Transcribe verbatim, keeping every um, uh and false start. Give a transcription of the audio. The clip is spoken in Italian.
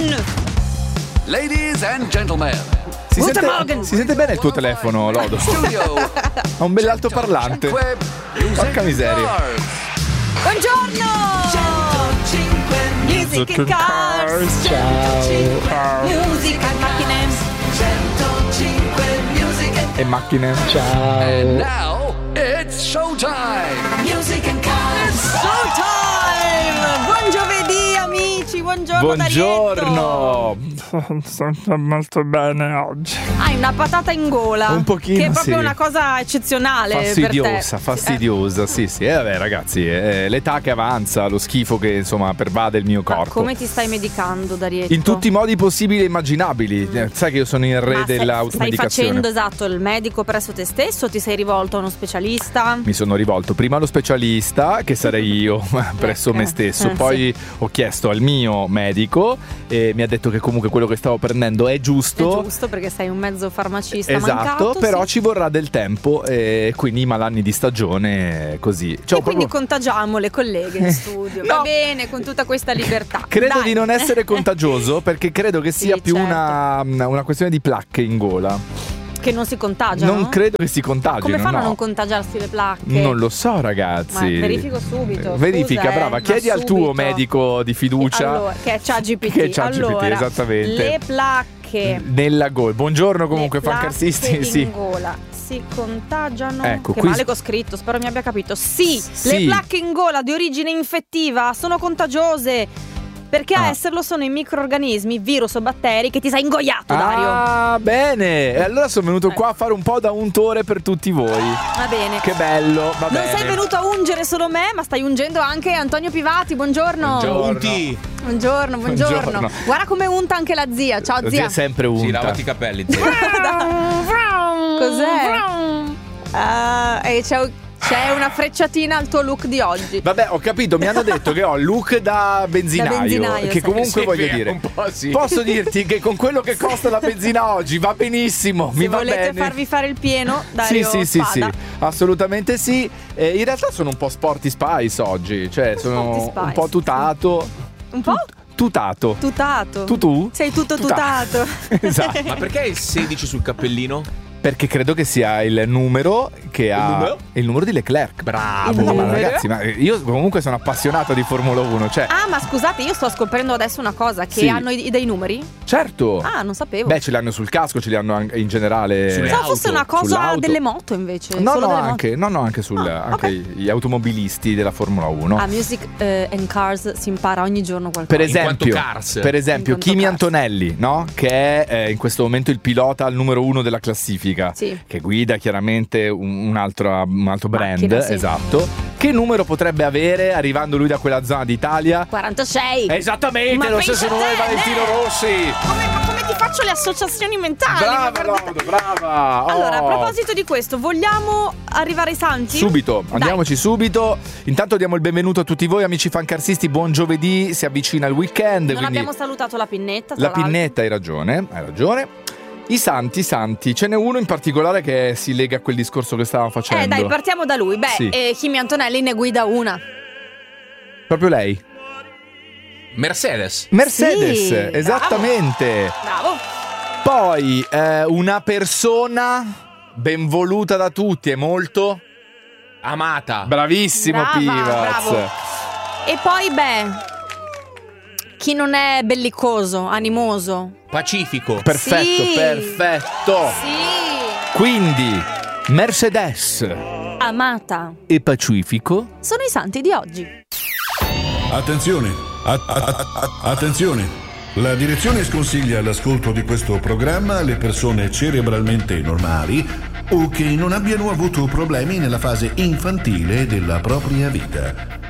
Morgen! Ladies and gentlemen. Si sente, si sente bene il tuo telefono, Lodo? Ha un bell'altoparlante. Porca miseria. Buongiorno! centocinque Music Cars. Ciao. Musica e macchine. centocinque Music E macchine. Ciao. And now it's showtime. Music and Cars. Showtime! Buon giovedì amici, buongiorno Buongiorno. Sento molto bene oggi. Hai una patata in gola. Un pochino, che è proprio sì. una cosa eccezionale Fastidiosa, per te. fastidiosa, sì, sì. E vabbè, ragazzi, è l'età che avanza, lo schifo che insomma pervade il mio Ma corpo. come ti stai medicando, Darietto? In tutti i modi possibili e immaginabili. Mm. Sai che io sono il re Ma stai- dell'automedicazione. Stai facendo esatto il medico presso te stesso o ti sei rivolto a uno specialista? Mi sono rivolto prima allo specialista, che sarei io presso Eh, me stesso, eh, poi ho chiesto al mio medico e mi ha detto che comunque quello che stavo prendendo è giusto. È giusto perché sei un mezzo farmacista Esatto, mancato, però sì. ci vorrà del tempo e quindi i malanni di stagione così. Cioè, E quindi proprio- contagiamo le colleghe in studio. No. Va bene, con tutta questa libertà. Credo Dai. di non essere contagioso perché credo che sia Sì, più certo. una, una questione di placche in gola. Che non si contagiano? Non credo che si contagino. Come fanno no. a non contagiarsi le placche? Non lo so, ragazzi. Ma verifico subito. Verifica, scusa, eh, brava. ma Chiedi al tuo subito. medico di fiducia. Allora, che è ChatGPT. Che è ChatGPT, allora, esattamente. Le placche. Nella gola. Buongiorno comunque, le placche fancarsisti. in Sì. gola si contagiano? Ecco, che qui- male che ho scritto, spero mi abbia capito. Sì, Sì. le placche in gola di origine infettiva sono contagiose. Perché a Ah. esserlo sono i microrganismi, virus o batteri che ti sei ingoiato, Dario. Ah, bene. E allora sono venuto Eh. qua a fare un po' da untore per tutti voi. Va bene. Che bello, va Non bene. sei venuto a ungere solo me, ma stai ungendo anche Antonio Pivati. Buongiorno. Buongiorno. Unti. Buongiorno, buongiorno. Buongiorno. Guarda come unta anche la zia. Ciao La zia. zia è sempre unta. Sì, lavati i capelli. zio. Cos'è? Ah, e c'è, c'è una frecciatina al tuo look di oggi. Vabbè, ho capito, mi hanno detto che ho il look da benzinaio, Da benzinaio, che sì. comunque Sì, voglio beh, dire. un po' sì. Posso dirti che con quello che costa la benzina oggi va benissimo, Se mi va volete bene. farvi fare il pieno, Dario Sì, sì, sì, sì, Spada. assolutamente sì. Eh, in realtà sono un po' sporty spice oggi, cioè sono Sporty spice, un po' tutato. Un po' Tutato. tutato. Tu tu? Sei tutto Tuta- tutato. Esatto. Ma perché il sedici sul cappellino? Perché credo che sia il numero che ha numero? il numero di Leclerc. Bravo. Il Ma numero? ragazzi, ma io comunque sono appassionato di Formula uno, cioè Ah, ma scusate, io sto scoprendo adesso una cosa. Che Sì. hanno i- dei numeri? certo. Ah, non sapevo. Beh, ce li hanno sul casco, ce li hanno anche in generale. Sulle Pensavo fosse auto, una cosa sull'auto. delle moto invece. No, solo no, delle anche, no, no, anche, sul, Ah, anche ok. gli automobilisti della Formula uno. moto. A Music eh, and Cars si impara ogni giorno qualcosa. Per In quanto esempio, cars. per esempio In quanto Kimi cars. Antonelli, no? Che è eh, in questo momento il pilota al numero uno della classifica. Sì. Che guida chiaramente un, un altro, un altro brand. Macchina, sì. Esatto. Che numero potrebbe avere arrivando lui da quella zona d'Italia? quarantasei. Esattamente, Ma lo pensa stesso te, nome di Valentino eh. Rossi. Come, ma come ti faccio le associazioni mentali? Ma Brava, guarda- Lodo, brava. Allora, a Oh. proposito di questo, vogliamo arrivare ai santi? Subito, Dai. andiamoci subito. Intanto diamo il benvenuto a tutti voi amici fancarsisti. Buon giovedì, si avvicina il weekend. Non quindi abbiamo salutato la pinnetta. tra la l'altro. pinnetta, hai ragione, hai ragione. I santi, i santi, ce n'è uno in particolare che si lega a quel discorso che stavamo facendo. Eh dai, partiamo da lui. Beh, Sì. eh, Kimi Antonelli ne guida una. Proprio lei. Mercedes. Mercedes, Sì, esattamente. Bravo. Poi eh, una persona ben voluta da tutti e molto Amata. bravissimo Brava, Pivaz. bravo. E poi, beh, chi non è bellicoso, animoso. Pacifico. Perfetto, Sì. perfetto. Sì. Quindi Mercedes Amata. e Pacifico. Sono i santi di oggi. Attenzione, a- a- a- attenzione. La direzione sconsiglia l'ascolto di questo programma alle persone cerebralmente normali o che non abbiano avuto problemi nella fase infantile della propria vita.